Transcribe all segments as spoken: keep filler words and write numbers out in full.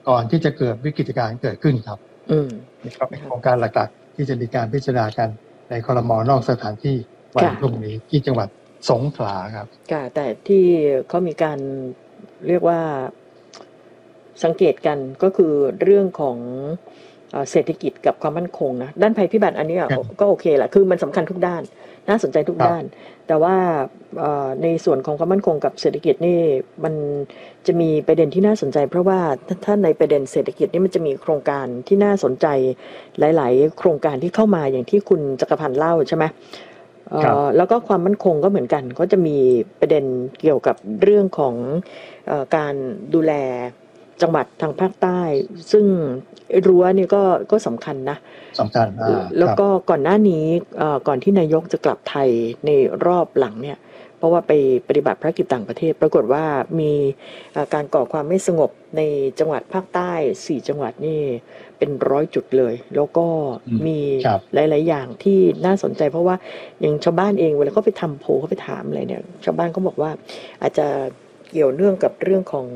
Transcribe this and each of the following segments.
ก่อนที่จะเกิดวิกฤตการณ์เกิดขึ้นครับนี่ก็เป็นโครงการหลักๆที่จะมีการพิจารณากันในครม.นอกสถานที่วันพรุ่งนี้ที่จังหวัดสงขลาครับค่ะแต่ที่เขามีการเรียกว่าสังเกตกันก็คือเรื่องของเศรษฐกิจกับความมั่นคงนะด้านภัยพิบัติอันนี้ก็โอเคแหละคือมันสำคัญทุกด้านน่าสนใจทุกด้านแต่ว่าในส่วนของความมั่นคงกับเศรษฐกิจนี่มันจะมีประเด็นที่น่าสนใจเพราะว่าถ้าในประเด็นเศรษฐกิจนี่มันจะมีโครงการที่น่าสนใจหลายๆโครงการที่เข้ามาอย่างที่คุณจักรพันธ์เล่าใช่ไหมแล้วก็ความมั่นคงก็เหมือนกันก็จะมีประเด็นเกี่ยวกับเรื่องของการดูแลจังหวัดทางภาคใต้ซึ่งรั้วนี่ก็ก็สำคัญนะสำคัญแล้วก็ก่อนหน้านี้ก่อนที่นายกจะกลับไทยในรอบหลังเนี่ยเพราะว่าไปปฏิบัติภารกิจต่างประเทศปรากฏว่ามีการก่อความไม่สงบในจังหวัดภาคใต้สี่จังหวัดนี่เป็นร้อยจุดเลยแล้วก็มีหลายๆอย่างที่น่าสนใจเพราะว่าอย่างชาวบ้านเองเวลาเขาไปทำโพลเขาไปถามอะไรเนี่ยชาวบ้านเขาบอกว่าอาจจะเกี่ยวเนื่องกับเรื่องของ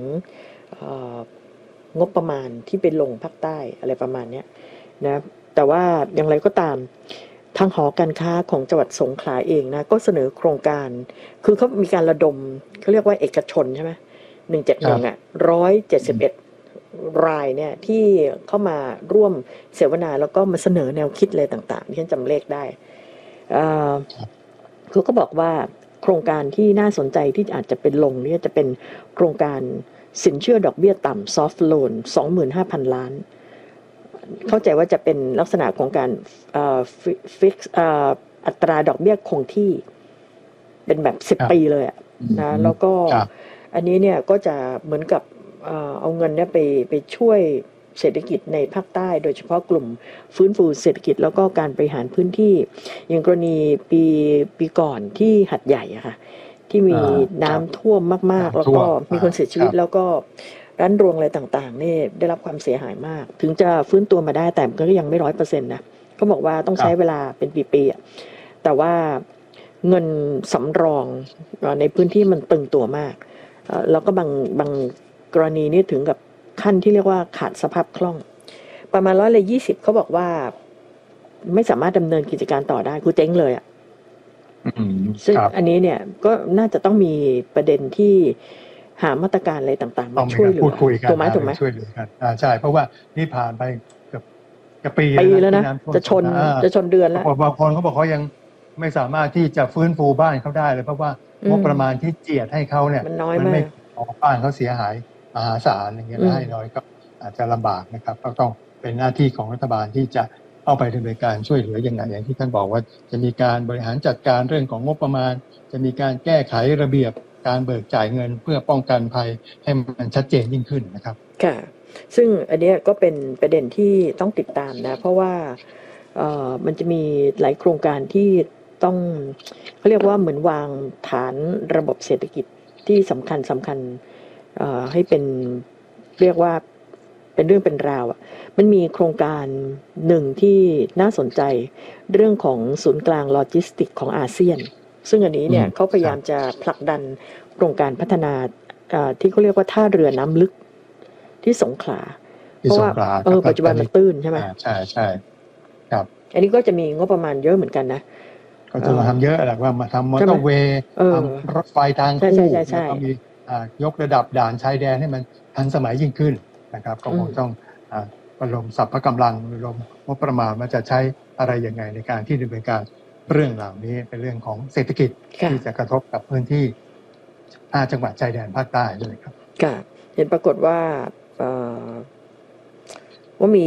งบประมาณที่ไปลงภาคใต้อะไรประมาณนี้นะแต่ว่าอย่างไรก็ตามทางหอการค้าของจังหวัดสงขลาเองนะก็เสนอโครงการคือเขามีการระดมเขาเรียกว่าเอกชนใช่ไหมหนึ่งเจ็ดหนึ่งอ่ะร้อยเจ็ดสิบเอ็ดรายเนี่ยที่เข้ามาร่วมเสวนาแล้วก็มาเสนอแนวคิดอะไรต่างๆที่ฉันจำเลขได้คือก็บอกว่าโครงการที่น่าสนใจที่อาจจะเป็นลงเนี่ยจะเป็นโครงการสินเชื่อดอกเบี้ยต่ำ soft loan สองหมื่นห้าพัน ล้านเข้าใจว่าจะเป็นลักษณะของการฟิกอัตราดอกเบี้ยคงที่เป็นแบบสิบปีเลยอ่ะนะแล้วก็อันนี้เนี่ยก็จะเหมือนกับเอาเงินเนี่ยไปไปช่วยเศรษฐกิจในภาคใต้โดยเฉพาะกลุ่มฟื้นฟูเศรษฐกิจแล้วก็การบริหารพื้นที่อย่างกรณีปีปีก่อนที่หัดใหญ่อะค่ะที่มีน้ำท่วมมากๆแล้วก็มีคนเสียชีวิตแล้วก็ร้านรวงอะไรต่างๆนี่ได้รับความเสียหายมากถึงจะฟื้นตัวมาได้แต่ก็ยังไม่ร้อยเปอร์เซ็นต์นะเขาบอกว่าต้องใช้เวลาเป็นปีๆแต่ว่าเงินสำรองในพื้นที่มันตึงตัวมากแล้วก็บางบางกรณีนี่ถึงกับขั้นที่เรียกว่าขาดสภาพคล่องประมาณร้อยละยี่สิบเขาบอกว่าไม่สามารถดำเนินกิจการต่อได้คือเจ๊งเลยอ่ะซึ่งอันนี้เนี่ยก็น่าจะต้องมีประเด็นที่หามาตรการอะไรต่างๆมาช่วยเหลือถูกไหมถูกไหมช่วยเหลือกันอ่าใช่เพราะว่านี่ผ่านไปเกือบกับปีแล้วนะจะชนจะชนเดือนแล้วบางคนเขาบอกเขายังไม่สามารถที่จะฟื้นฟูบ้านเขาได้เลยเพราะว่างบประมาณที่เจียดให้เขาเนี่ยมันไม่พอบ้านเขาเสียหายมหาศาลอย่างเงี้ยให้น้อยก็อาจจะลำบากนะครับก็ต้องเป็นหน้าที่ของรัฐบาลที่จะเข้าไปดำเนินการช่วยเหลือยังไงอย่างที่ท่านบอกว่าจะมีการบริหารจัดการเรื่องของงบประมาณจะมีการแก้ไขระเบียบการเบิกจ่ายเงินเพื่อป้องกันภัยให้มันชัดเจนยิ่งขึ้นนะครับค่ะซึ่งอันนี้ก็เป็นประเด็นที่ต้องติดตามนะเพราะว่าเอ่อมันจะมีหลายโครงการที่ต้องเขาเรียกว่าเหมือนวางฐานระบบเศรษฐกิจที่สำคัญสำคัญเอ่อให้เป็นเรียกว่าเป็นเรื่องเป็นราวอ่ะมันมีโครงการหนึ่งที่น่าสนใจเรื่องของศูนย์กลางโลจิสติกของอาเซียนซึ่งอันนี้เนี่ยเขาพยายามจะผลักดันโครงการพัฒนาที่เขาเรียกว่าท่าเรือน้ำลึกที่สงขลาเพราะว่าเออปัจจุบันมันตื้นใช่ไหมใช่ใช่ครับอันนี้ก็จะมีงบประมาณเยอะเหมือนกันนะก็จะมาทำเยอะแหละว่ามาทำมอเตอร์เวย์ทำรถไฟทางคู่แล้วก็มียกระดับด่านชายแดนให้มันทันสมัยยิ่งขึ้นนะครับก็คงต้องระดมสรรพกำลังระดมงบประมาณว่าจะใช้อะไรยังไงในการที่ดำเนินการเรื่องเหล่านี้เป็นเรื่องของเศรษฐกิจที่จะกระทบกับพื้นที่ห้าจังหวัดชายแดนภาคใต้ด้วยครับค่ะเห็นปรากฏว่าว่ามี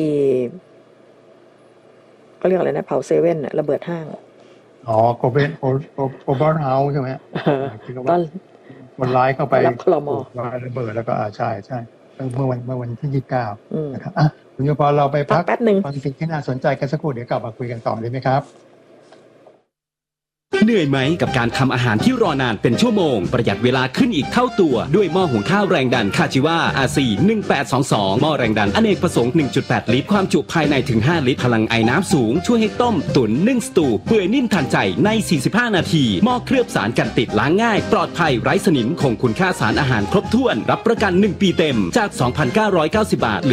ก็เรียกอะไรนะเผาเซเว่นระเบิดห้างอ๋อโกเบนโกเบนเฮาส์ใช่ไหมตอนคนร้ายเข้าไปรับคลมระเบิดแล้วก็อ่าใช่ใช่เมื่อวันเมื่อวันที่ยี่สิบเก้านะครับอ่ะคุณโยพรเราไปพักแป๊บนึงฟังสิ่งที่น่าสนใจกันสักครู่เดี๋ยวกลับมาคุยกันต่อเลยไหมครับเหนื่อยไหมกับการทำอาหารที่รอนานเป็นชั่วโมงประหยัดเวลาขึ้นอีกเท่าตัวด้วยหม้อหุงข้าวแรงดันคาจิวา อาร์ ซี หนึ่งแปดสองสองหม้อแรงดันอเนกประสงค์ หนึ่งจุดแปด ลิตรความจุภายในถึงห้าลิตรพลังไอน้ำสูงช่วยให้ต้มตุ๋นนึ่งสตูเปื่อยนิ่มทันใจในสี่สิบห้านาทีหม้อเคลือบสารกันติดล้างง่ายปลอดภัยไร้สนิมคงคุณค่าสารอาหารครบถ้วนรับประกันหนึ่งปีเต็มจาก สองพันเก้าร้อยเก้าสิบ บาท